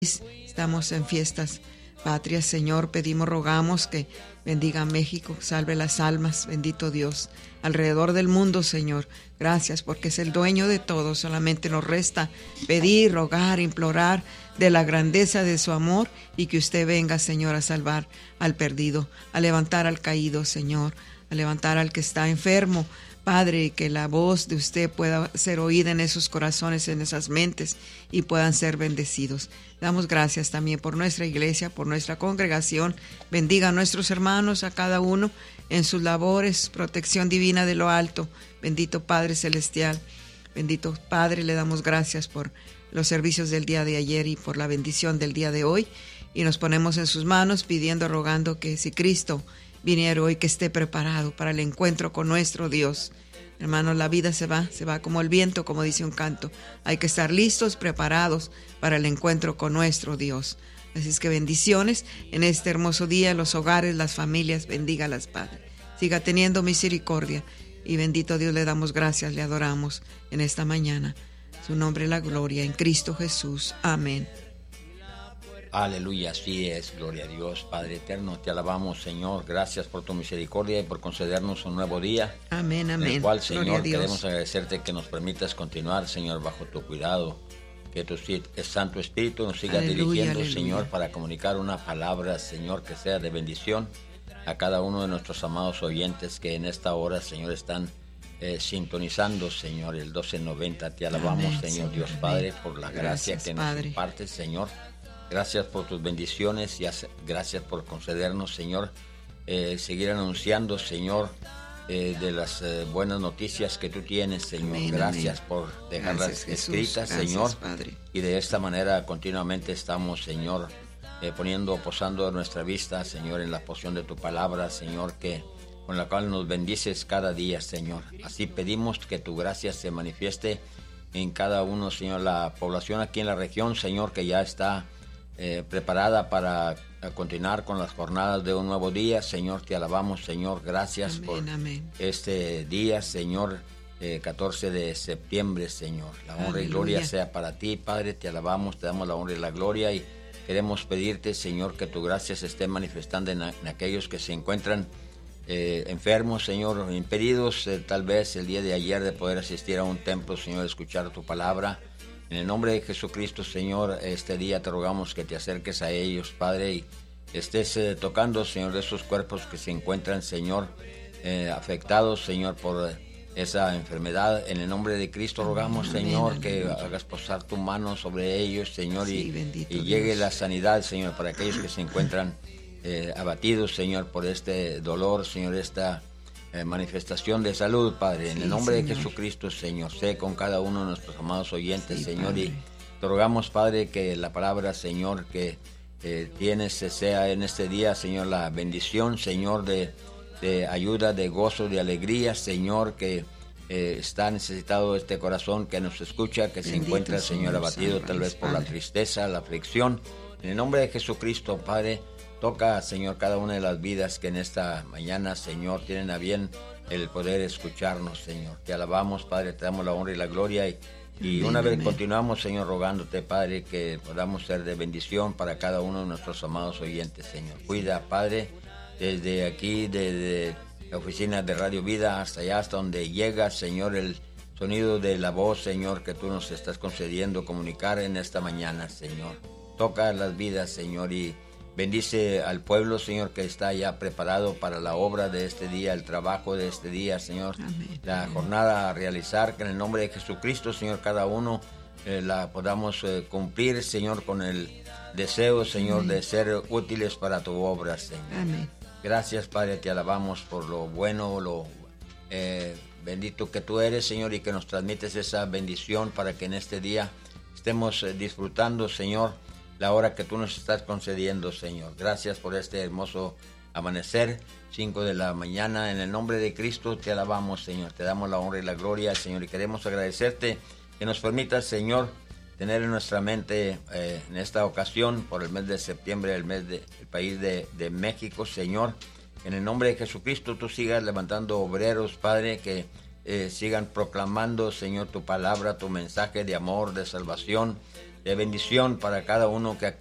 Estamos en fiestas patrias, Señor. Pedimos, rogamos que bendiga a México, salve las almas, bendito Dios, alrededor del mundo, Señor. Gracias porque es el dueño de todo. Solamente nos resta pedir, rogar, implorar de la grandeza de su amor y que usted venga, Señor, a salvar al perdido, a levantar al caído, Señor, a levantar al que está enfermo. Padre, que la voz de usted pueda ser oída en esos corazones, en esas mentes, y puedan ser bendecidos. Damos gracias también por nuestra iglesia, por nuestra congregación. Bendiga a nuestros hermanos, a cada uno en sus labores, protección divina de lo alto. Bendito Padre Celestial, bendito Padre, le damos gracias por los servicios del día de ayer y por la bendición del día de hoy. Y nos ponemos en sus manos pidiendo, rogando que si Cristo viniera hoy, que esté preparado para el encuentro con nuestro Dios. Hermanos, la vida se va como el viento, como dice un canto. Hay que estar listos, preparados para el encuentro con nuestro Dios. Así es que bendiciones en este hermoso día, los hogares, las familias, bendígalas, Padre. Siga teniendo misericordia y bendito Dios, le damos gracias, le adoramos en esta mañana. Su nombre la gloria en Cristo Jesús. Amén. Aleluya, así es, gloria a Dios, Padre eterno, te alabamos, Señor, gracias por tu misericordia y por concedernos un nuevo día. Amén, amén. En el cual, Señor, queremos agradecerte que nos permitas continuar, Señor, bajo tu cuidado, que tu Santo Espíritu nos siga dirigiendo, aleluya, Señor, para comunicar una palabra, Señor, que sea de bendición a cada uno de nuestros amados oyentes que en esta hora, Señor, están sintonizando, Señor, el 1290. Te alabamos, amén, Señor Dios, amén, Padre, por la gracia que nos impartes, Señor. Gracias por tus bendiciones y gracias por concedernos, Señor, seguir anunciando, Señor, de las buenas noticias que tú tienes, Señor. Amén, gracias, amén, por dejarlas escritas, gracias, Señor. Padre. Y de esta manera continuamente estamos, Señor, posando nuestra vista, Señor, en la porción de tu palabra, Señor, con la cual nos bendices cada día, Señor. Así pedimos que tu gracia se manifieste en cada uno, Señor, la población aquí en la región, Señor, que ya está preparada para continuar con las jornadas de un nuevo día. Señor, te alabamos, Señor, gracias, amén, por amén, este día, Señor, 14 de septiembre, Señor. La honra, aleluya, y gloria sea para ti, Padre, te alabamos, te damos la honra y la gloria y queremos pedirte, Señor, que tu gracia se esté manifestando en aquellos que se encuentran enfermos, Señor, impedidos tal vez el día de ayer de poder asistir a un templo, Señor, escuchar tu palabra. En el nombre de Jesucristo, Señor, este día te rogamos que te acerques a ellos, Padre, y estés tocando, Señor, de esos cuerpos que se encuentran, Señor, afectados, Señor, por esa enfermedad. En el nombre de Cristo rogamos, amén, Señor, amén, que hagas posar tu mano sobre ellos, Señor, sí, y llegue la sanidad, Señor, para aquellos que se encuentran abatidos, Señor, por este dolor, Señor, esta manifestación de salud, Padre, en el nombre, Señor, de Jesucristo, Señor, sé con cada uno de nuestros amados oyentes, sí, Señor, Padre, y te rogamos, Padre, que la palabra, Señor, que tienes sea en este día, Señor, la bendición, Señor, de ayuda, de gozo, de alegría, Señor, que está necesitado este corazón que nos escucha, que bendito se encuentra, Señor, abatido tal vez por la tristeza, la aflicción. En el nombre de Jesucristo, Padre, toca, Señor, cada una de las vidas que en esta mañana, Señor, tienen a bien el poder escucharnos, Señor. Te alabamos, Padre, te damos la honra y la gloria y amén, una vez amén, continuamos, Señor, rogándote, Padre, que podamos ser de bendición para cada uno de nuestros amados oyentes, Señor. Cuida, Padre, desde aquí, desde la oficina de Radio Vida hasta allá, hasta donde llega, Señor, el sonido de la voz, Señor, que tú nos estás concediendo comunicar en esta mañana, Señor. Toca las vidas, Señor, y bendice al pueblo, Señor, que está ya preparado para la obra de este día, el trabajo de este día, Señor. Amén, la jornada a realizar, que en el nombre de Jesucristo, Señor, cada uno la podamos cumplir, Señor, con el deseo, Señor, amén, de ser útiles para tu obra, Señor. Amén. Gracias, Padre, te alabamos por lo bueno, lo bendito que tú eres, Señor, y que nos transmites esa bendición para que en este día estemos disfrutando, Señor, la hora que tú nos estás concediendo, Señor. Gracias por este hermoso amanecer, 5 de la mañana. En el nombre de Cristo te alabamos, Señor. Te damos la honra y la gloria, Señor. Y queremos agradecerte que nos permitas, Señor, tener en nuestra mente en esta ocasión, por el mes de septiembre, el país de México, Señor. En el nombre de Jesucristo tú sigas levantando obreros, Padre, que sigan proclamando, Señor, tu palabra, tu mensaje de amor, de salvación, de bendición para cada uno que